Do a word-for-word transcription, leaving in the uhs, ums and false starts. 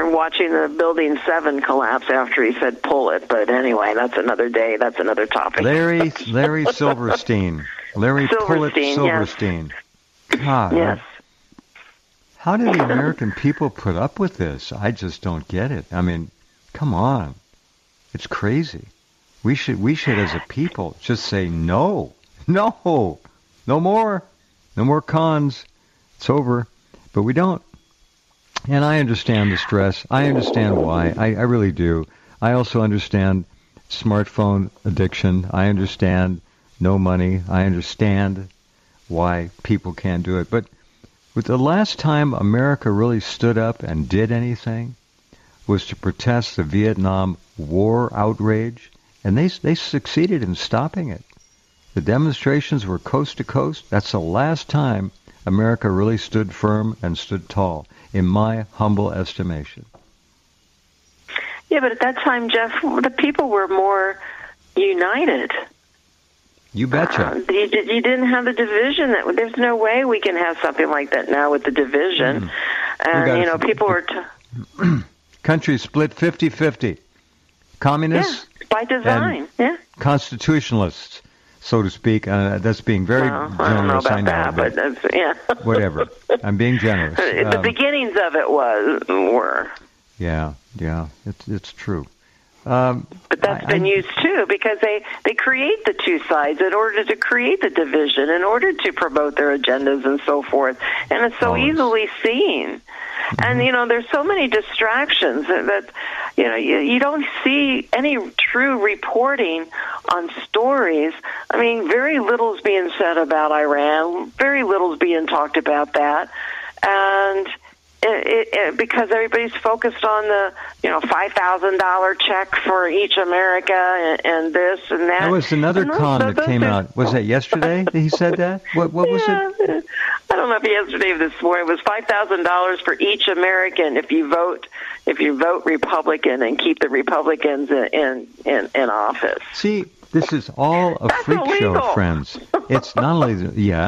from watching the Building seven collapse after he said pull it. But anyway, that's another day. That's another topic. Larry Larry Silverstein. Larry Pullett Silverstein, Silverstein. Yes. God, yes. how do the American people put up with this? I just don't get it. I mean, come on. It's crazy. We should, we should as a people just say no. No. No more. No more cons. It's over. But we don't. And I understand the stress. I understand why. I, I really do. I also understand smartphone addiction. I understand no money. I understand why people can't do it. But with the last time America really stood up and did anything was to protest the Vietnam War outrage, and they they succeeded in stopping it. The demonstrations were coast to coast. That's the last time America really stood firm and stood tall, in my humble estimation. Yeah, but at that time, Jeff, the people were more united. You betcha. Uh, you, you didn't have the division. That there's no way we can have something like that now with the division. Mm. And, you know, people were... T- Country split fifty-fifty. Communists? Yeah, by design, yeah. Constitutionalists, so to speak. Uh, that's being very well, generous. I don't know about I know, that, but, but that's, yeah. Whatever. I'm being generous. The um, beginnings of it was were. Yeah, yeah, it's it's true. Um, but that's I, been I, used too, because they, they create the two sides in order to create the division, in order to promote their agendas and so forth. And it's so always. easily seen. Mm-hmm. And, you know, there's so many distractions that, that you know, you, you don't see any true reporting on stories. I mean, very little is being said about Iran. Very little is being talked about that. And... It, it, it, because everybody's focused on the, you know, five thousand dollars check for each America and, and this and that. There was another those, con those, that came those, out. Was that yesterday that he said that? What, what was yeah, it? I don't know if yesterday or this morning. It was five thousand dollars for each American if you vote if you vote Republican and keep the Republicans in in, in, in office. See, this is all a That's freak illegal. show, friends. It's not only, the, yeah.